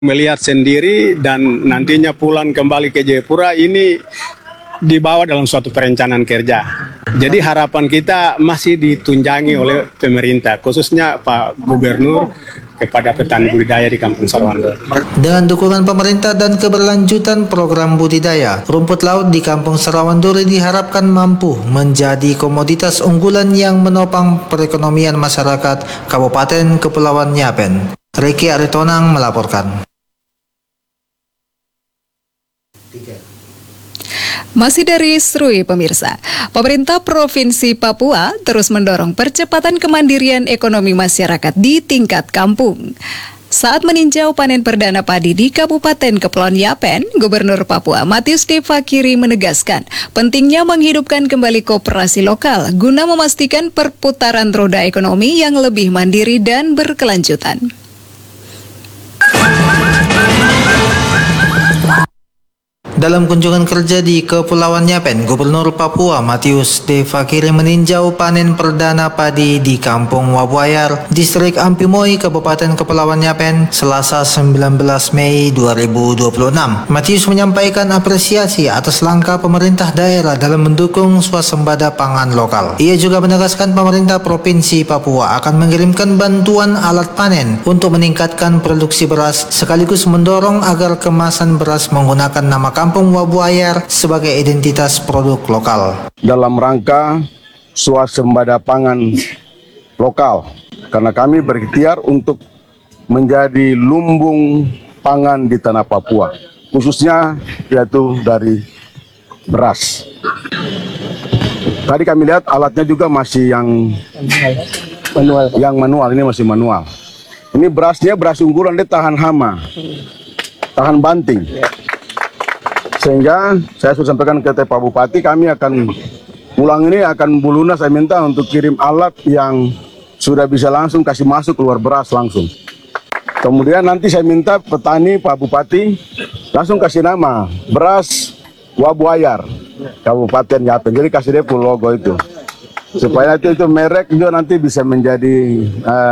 Melihat sendiri dan nantinya pulang kembali ke Jayapura ini dibawa dalam suatu perencanaan kerja. Jadi harapan kita masih ditunjangi oleh pemerintah, khususnya Pak Gubernur kepada petani budidaya di Kampung Sarawandoro. Dengan dukungan pemerintah dan keberlanjutan program budidaya, rumput laut di Kampung Sarawandoro diharapkan mampu menjadi komoditas unggulan yang menopang perekonomian masyarakat Kabupaten Kepulauan Yapen. Riki Aritonang melaporkan. Masih dari Serui pemirsa, pemerintah Provinsi Papua terus mendorong percepatan kemandirian ekonomi masyarakat di tingkat kampung. Saat meninjau panen perdana padi di Kabupaten Kepulauan Yapen, Gubernur Papua Matius D. Fakiri menegaskan pentingnya menghidupkan kembali koperasi lokal guna memastikan perputaran roda ekonomi yang lebih mandiri dan berkelanjutan. Dalam kunjungan kerja di Kepulauan Yapen, Gubernur Papua Matius D. Fakiri meninjau panen perdana padi di Kampung Wabuayar, Distrik Ampimoi, Kabupaten Kepulauan Yapen, Selasa 19 Mei 2026. Matius menyampaikan apresiasi atas langkah pemerintah daerah dalam mendukung swasembada pangan lokal. Ia juga menegaskan pemerintah Provinsi Papua akan mengirimkan bantuan alat panen untuk meningkatkan produksi beras, sekaligus mendorong agar kemasan beras menggunakan nama Kampung Wabuayar sebagai identitas produk lokal. Dalam rangka swasembada pangan lokal, karena kami berikhtiar untuk menjadi lumbung pangan di tanah Papua, khususnya yaitu dari beras. Tadi kami lihat alatnya juga masih yang manual, ini masih manual. Ini berasnya beras unggulan, dia tahan hama, tahan banting. Sehingga saya sudah sampaikan ke Pak Bupati, kami akan pulang ini akan Buluna saya minta untuk kirim alat yang sudah bisa langsung kasih masuk keluar beras langsung. Kemudian nanti saya minta petani Pak Bupati langsung kasih nama beras Wabuayar Kabupaten Yapen. Jadi kasih dia logo itu. Supaya itu merek juga nanti bisa menjadi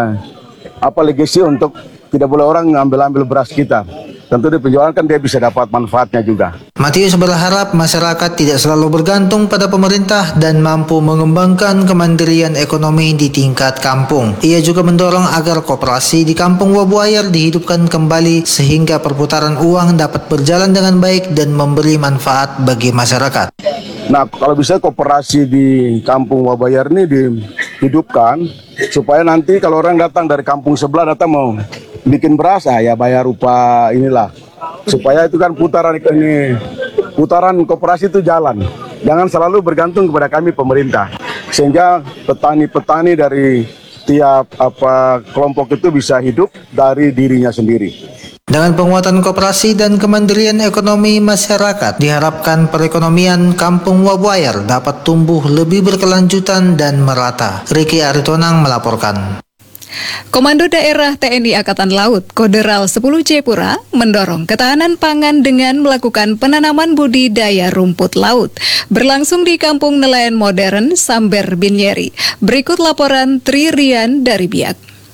legasi untuk tidak boleh orang ngambil beras kita. Tentu di penjualan kan dia bisa dapat manfaatnya juga. Matius berharap masyarakat tidak selalu bergantung pada pemerintah dan mampu mengembangkan kemandirian ekonomi di tingkat kampung. Ia juga mendorong agar koperasi di Kampung Wabuayar dihidupkan kembali sehingga perputaran uang dapat berjalan dengan baik dan memberi manfaat bagi masyarakat. Nah, kalau bisa koperasi di Kampung Wabuayar ini dihidupkan supaya nanti kalau orang datang dari kampung sebelah datang mau bikin beras, ya bayar upah inilah. Supaya itu kan putaran koperasi itu jalan. Jangan selalu bergantung kepada kami pemerintah. Sehingga petani-petani dari tiap kelompok itu bisa hidup dari dirinya sendiri. Dengan penguatan koperasi dan kemandirian ekonomi masyarakat, diharapkan perekonomian Kampung Wabuayar dapat tumbuh lebih berkelanjutan dan merata. Riki Aritonang melaporkan. Komando Daerah TNI Angkatan Laut Koderal 10 Jayapura mendorong ketahanan pangan dengan melakukan penanaman budidaya rumput laut berlangsung di Kampung Nelayan Modern Samber Binyeri. Berikut laporan Tri Rian dari Biak.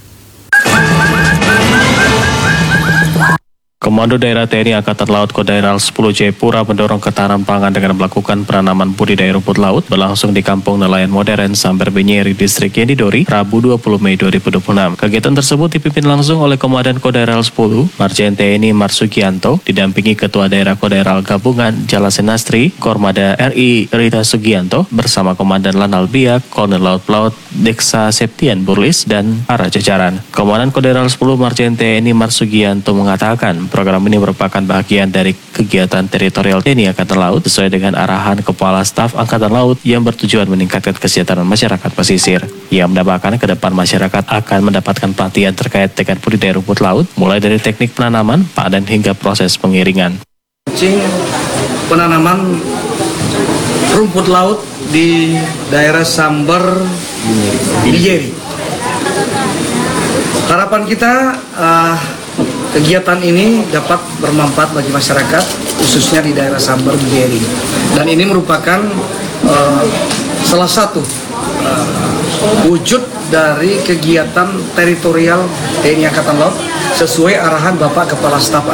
Komando Daerah TNI Angkatan Laut Koderal 10 Jayapura mendorong ketahanan pangan dengan melakukan penanaman budidaya rumput laut berlangsung di Kampung Nelayan Modern Samber Binyeri, Distrik Yendidori, Rabu 20 Mei 2026. Kegiatan tersebut dipimpin langsung oleh Komandan Koderal 10, Marjen TNI Marsugianto, didampingi Ketua Daerah Koderal Gabungan Jalasenastri, Kormada RI Rita Sugianto, bersama Komandan Lanal Biak, Kolonel Laut Pelaut Deksa Septian Burlis, dan para jajaran. Komandan Koderal 10 Marjen TNI Marsugianto mengatakan, program ini merupakan bagian dari kegiatan teritorial TNI Angkatan Laut sesuai dengan arahan Kepala Staf Angkatan Laut yang bertujuan meningkatkan kesejahteraan masyarakat pesisir. Ia menambahkan ke depan masyarakat akan mendapatkan pelatihan terkait dengan budidaya rumput laut, mulai dari teknik penanaman, panen hingga proses pengiringan. Penanaman rumput laut di daerah Samber Binyeri. Harapan kita kegiatan ini dapat bermanfaat bagi masyarakat, khususnya di daerah Samber Binyeri. Dan ini merupakan salah satu wujud dari kegiatan teritorial TNI Angkatan Laut sesuai arahan Bapak Kepala Staf